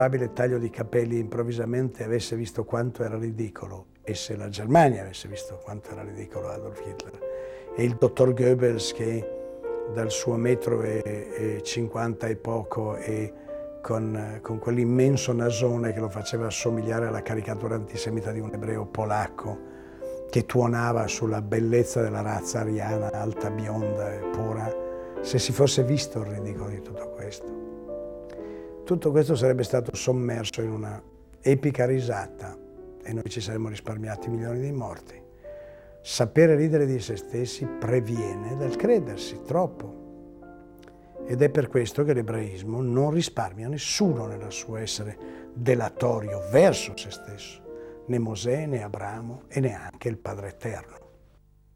probabile taglio di capelli improvvisamente avesse visto quanto era ridicolo, e se la Germania avesse visto quanto era ridicolo Adolf Hitler, e il dottor Goebbels che dal suo 1,50 m e poco e con quell'immenso nasone che lo faceva assomigliare alla caricatura antisemita di un ebreo polacco che tuonava sulla bellezza della razza ariana, alta, bionda e pura, se si fosse visto il ridicolo di tutto questo sarebbe stato sommerso in una epica risata e noi ci saremmo risparmiati milioni di morti. Sapere ridere di se stessi previene dal credersi troppo. Ed è per questo che l'ebraismo non risparmia nessuno nel suo essere delatorio verso se stesso, né Mosè, né Abramo e neanche il Padre Eterno.